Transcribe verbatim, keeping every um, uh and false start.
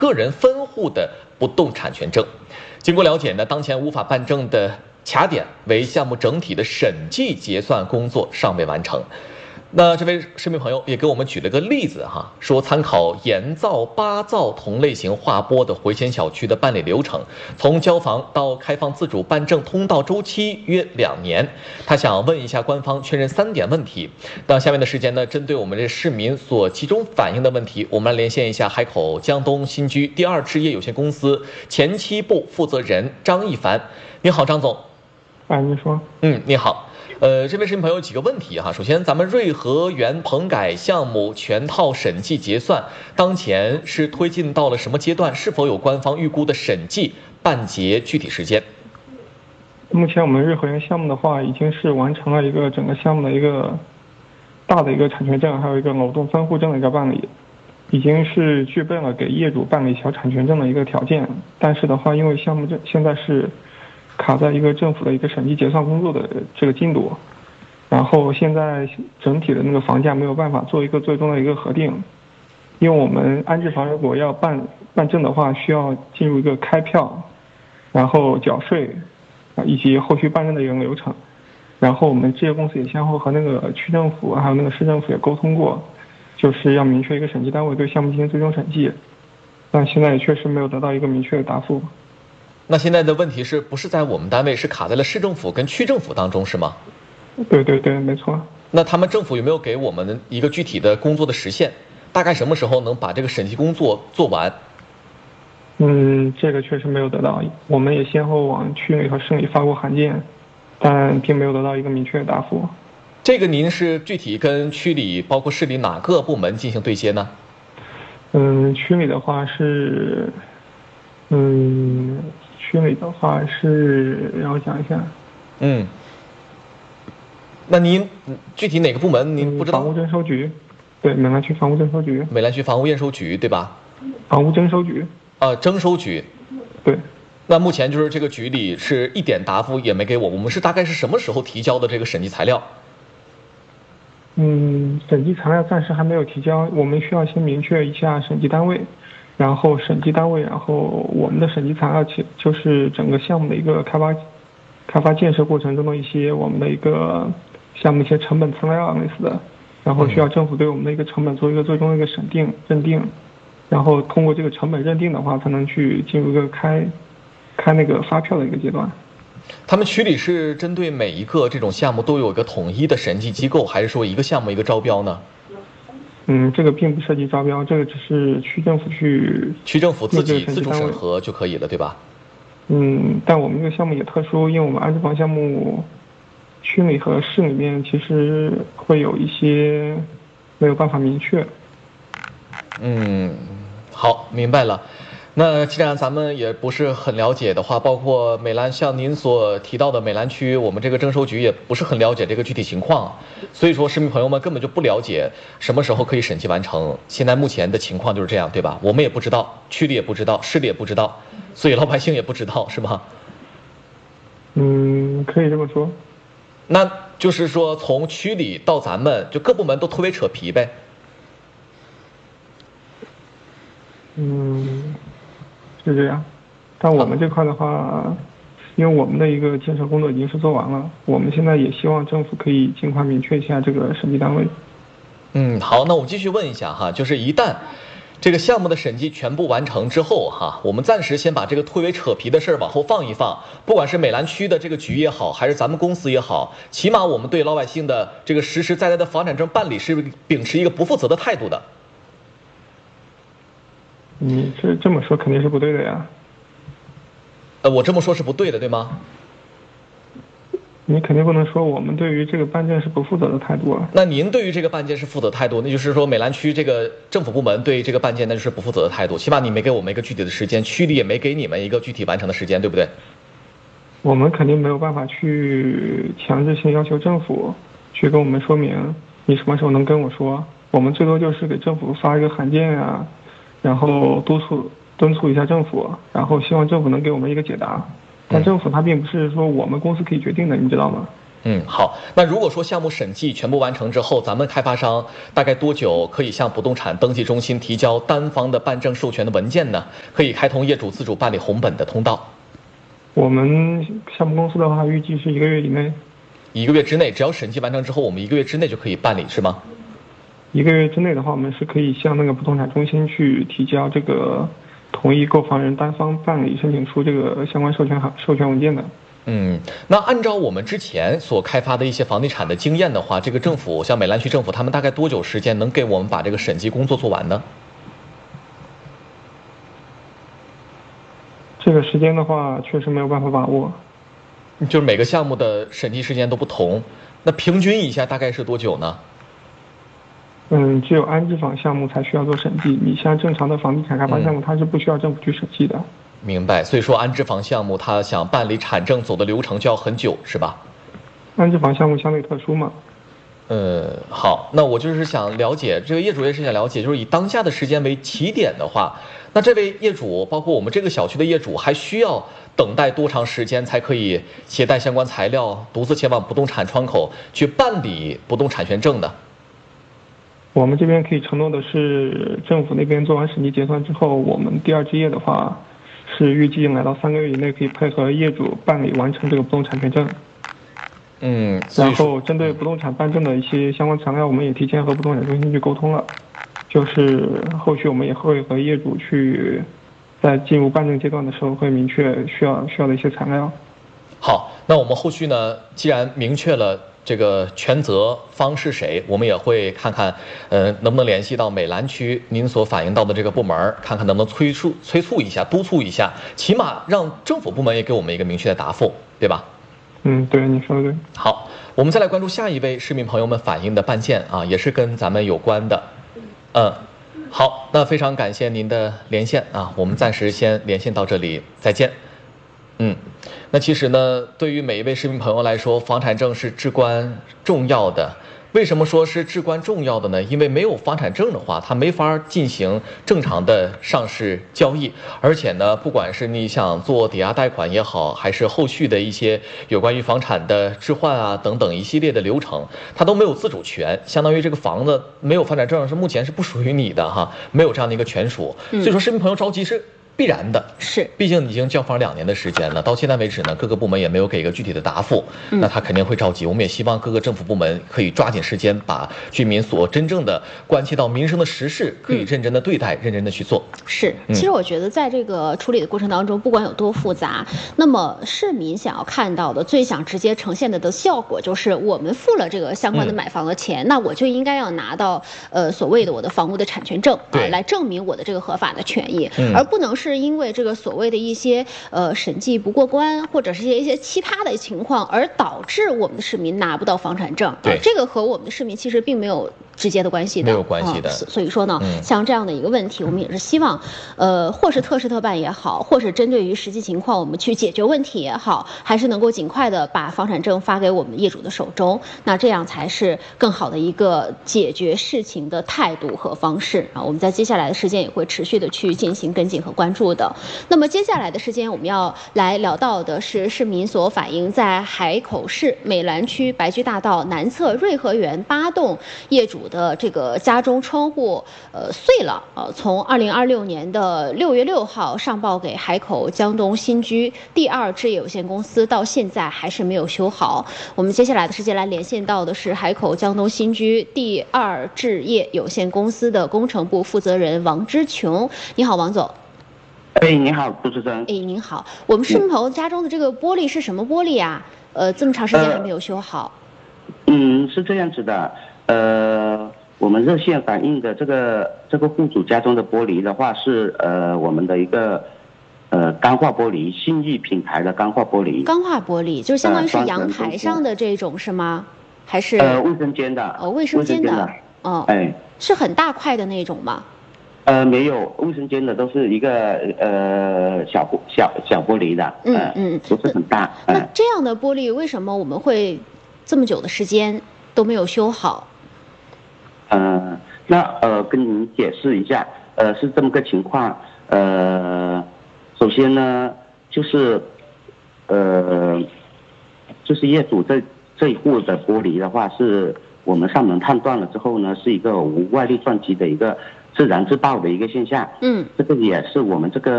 个人分户的不动产权证。经过了解呢，当前无法办证的卡点为项目整体的审计结算工作尚未完成。那这位市民朋友也给我们举了个例子哈，说参考盐灶、八灶同类型划拨的回迁小区的办理流程，从交房到开放自主办证通道周期约两年。他想问一下官方确认三点问题。那下面的时间呢，针对我们这市民所集中反映的问题，我们来连线一下海口江东新居第二置业有限公司前期部负责人张一凡。你好，张总。 哎，你说。 嗯，你好。呃，这位市民朋友有几个问题哈。首先，咱们瑞和园棚改项目全套审计结算，当前是推进到了什么阶段？是否有官方预估的审计办结具体时间？ 目前我们瑞和园项目的话，已经是完成了一个整个项目的一个大的一个产权证，还有一个楼栋分户证的一个办理，已经是具备了给业主办理小产权证的一个条件。但是的话，因为项目这现在是卡在一个政府的一个审计结算工作的这个进度，然后现在整体的那个房价没有办法做一个最终的一个核定，因为我们安置房如果要办办证的话，需要进入一个开票，然后缴税，啊以及后续办证的一个流程。然后我们置业公司也先后和那个区政府还有那个市政府也沟通过，就是要明确一个审计单位对项目进行最终审计，但现在也确实没有得到一个明确的答复。 那现在的问题是不是在我们单位，是卡在了市政府跟区政府当中，是吗？ 对对对，没错。 那他们政府有没有给我们一个具体的工作的时限？大概什么时候能把这个审计工作做完？ 嗯，这个确实没有得到，我们也先后往区里和市里发过函件，但并没有得到一个明确的答复。 这个您是具体跟区里包括市里哪个部门进行对接呢？ 嗯，区里的话是，嗯。区里的话是，让我想一下。 嗯，那您具体哪个部门您不知道？ 房屋征收局，对，美兰区房屋征收局。 美兰区房屋验收局对吧？ 房屋征收局。 啊，征收局。 对。 那目前就是这个局里是一点答复也没给我，我们是大概是什么时候提交的这个审计材料？ 嗯，审计材料暂时还没有提交，我们需要先明确一下审计单位。然后审计单位，然后我们的审计材料其就是整个项目的一个开发、开发建设过程中的一些我们的一个项目一些成本资料类似的，然后需要政府对我们的一个成本做一个最终的一个审定认定，然后通过这个成本认定的话，才能去进入一个开开那个发票的一个阶段。 他们区里是针对每一个这种项目都有一个统一的审计机构，还是说一个项目一个招标呢？ 嗯，这个并不涉及招标，这个只是区政府去区政府自己自主审核就可以了，对吧？ 嗯，但我们这个项目也特殊，因为我们安置房项目区里和市里面其实会有一些没有办法明确。 嗯，好，明白了。那既然咱们也不是很了解的话，包括美兰像您所提到的美兰区，我们这个征收局也不是很了解这个具体情况，所以说市民朋友们根本就不了解什么时候可以审计完成。现在目前的情况就是这样，对吧？我们也不知道，区里也不知道，市里也不知道，所以老百姓也不知道，是吗？ 嗯，可以这么说。 那就是说从区里到咱们，就各部门都特别扯皮呗。 嗯。是这样，但我们这块的话，因为我们的一个建设工作已经是做完了，我们现在也希望政府可以尽快明确一下这个审计单位。 嗯，好，那我继续问一下哈，就是一旦这个项目的审计全部完成之后哈，我们暂时先把这个推诿扯皮的事儿往后放一放，不管是美兰区的这个局也好，还是咱们公司也好，起码我们对老百姓的这个实实在在的房产证办理是秉持一个不负责的态度的。 你这这么说肯定是不对的呀。 呃，我这么说是不对的，对吗？ 你肯定不能说我们对于这个办件是不负责的态度啊。 那您对于这个办件是负责态度，那就是说美兰区这个政府部门对这个办件那就是不负责的态度，起码你没给我们一个具体的时间，区里也没给你们一个具体完成的时间，对不对？ 我们肯定没有办法去强制性要求政府去跟我们说明你什么时候能跟我说，我们最多就是给政府发一个函件啊，然后督促敦促一下政府，然后希望政府能给我们一个解答。但政府它并不是说我们公司可以决定的，你知道吗？ 嗯，好。那如果说项目审计全部完成之后，咱们开发商大概多久可以向不动产登记中心提交单方的办证授权的文件呢？可以开通业主自主办理红本的通道。 我们项目公司的话，预计是一个月以内。 一个月之内，只要审计完成之后，我们一个月之内就可以办理，是吗？ 一个月之内的话，我们是可以向那个不动产中心去提交这个同意购房人单方办理申请书这个相关授权授权文件的。 嗯，那按照我们之前所开发的一些房地产的经验的话，这个政府像美兰区政府，他们大概多久时间能给我们把这个审计工作做完呢？ 这个时间的话，确实没有办法把握。 就是每个项目的审计时间都不同，那平均一下大概是多久呢？ 嗯，只有安置房项目才需要做审计，你像正常的房地产开发项目，它是不需要政府去审计的。 明白，所以说安置房项目它想办理产证走的流程就要很久，是吧？ 安置房项目相对特殊嘛。 呃，好，那我就是想了解，这个业主也是想了解，就是以当下的时间为起点的话，那这位业主，包括我们这个小区的业主，还需要等待多长时间才可以携带相关材料，独自前往不动产窗口去办理不动产权证呢？ 我们这边可以承诺的是，政府那边做完审计结算之后，我们第二置业的话，是预计来到三个月以内可以配合业主办理完成这个不动产权证。 嗯， 然后针对不动产办证的一些相关材料，我们也提前和不动产中心去沟通了，就是后续我们也会和业主去，在进入办证阶段的时候会明确需要需要的一些材料。 好，那我们后续呢，既然明确了这个权责方是谁，我们也会看看，呃，能不能联系到美兰区您所反映到的这个部门，看看能不能催促催促一下，督促一下，起码让政府部门也给我们一个明确的答复，对吧？ 嗯，对，你说的对。 好，我们再来关注下一位市民朋友们反映的办件啊，也是跟咱们有关的。嗯，好，那非常感谢您的连线啊，我们暂时先连线到这里，再见。嗯，那其实呢，对于每一位市民朋友来说，房产证是至关重要的。为什么说是至关重要的呢？因为没有房产证的话，它没法进行正常的上市交易。而且呢，不管是你想做抵押贷款也好，还是后续的一些有关于房产的置换啊等等一系列的流程，它都没有自主权。相当于这个房子没有房产证，是目前是不属于你的哈，没有这样的一个权属。所以说，市民朋友着急是必然的， 是， 毕竟已经交房两年的时间了，到现在为止呢，各个部门也没有给一个具体的答复， 嗯、 那他肯定会着急。我们也希望各个政府部门可以抓紧时间，把居民所真正的关系到民生的实事，可以认真的对待，嗯、认真的去做。 是，其实我觉得在这个处理的过程当中，不管有多复杂，那么市民想要看到的、最想直接呈现的的效果，就是我们付了这个相关的买房的钱，嗯、那我就应该要拿到呃所谓的我的房屋的产权证啊、呃，来证明我的这个合法的权益，嗯、而不能是因为这个所谓的一些呃审计不过关，或者是一些一些其他的情况，而导致我们的市民拿不到房产证。 对、 呃，这个和我们的市民其实并没有直接的关系的， 没有关系的。 呃、所以说呢、 嗯， 像这样的一个问题，我们也是希望，呃，或是特事特办也好，或是针对于实际情况我们去解决问题也好，还是能够尽快的把房产证发给我们业主的手中，那这样才是更好的一个解决事情的态度和方式啊。我们在接下来的时间也会持续的去进行跟进和关注的。那么接下来的时间，我们要来聊到的是市民所反映在海口市美兰区白居大道南侧瑞和园八栋业主的这个家中窗户呃碎了，呃，从二零二六年的六月六号上报给海口江东新居第二置业有限公司，到现在还是没有修好。我们接下来的时间来连线到的是海口江东新居第二置业有限公司的工程部负责人王之琼。你好，王总。 哎，你好，主持人。 哎，您好，我们市民朋友家中的这个玻璃是什么玻璃呀？呃，这么长时间还没有修好。 呃、嗯，是这样子的，呃，我们热线反映的这个这个户主家中的玻璃的话是呃我们的一个呃钢化玻璃，信义品牌的钢化玻璃。 钢化玻璃就是相当于是阳台上的这种是吗？还是呃卫生间的？ 哦，卫生间的。哦， 哎， 是很大块的那种吗？ 呃，没有，卫生间的都是一个呃小小小玻璃的， 嗯嗯， 不是很大。 那这样的玻璃为什么我们会这么久的时间都没有修好？ 呃，那呃跟您解释一下，呃是这么个情况，呃，首先呢就是呃就是业主这这一户的玻璃的话，是我们上门判断了之后呢，是一个无外力撞击的一个自然自爆的一个现象。 嗯， 这个也是我们这个